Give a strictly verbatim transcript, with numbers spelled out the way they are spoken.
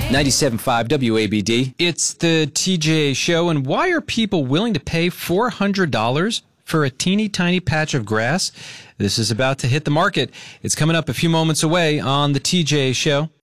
ninety-seven point five W A B D. It's the T J Show, and why are people willing to pay four hundred dollars for a teeny tiny patch of grass? This is about to hit the market. It's coming up a few moments away on the T J Show.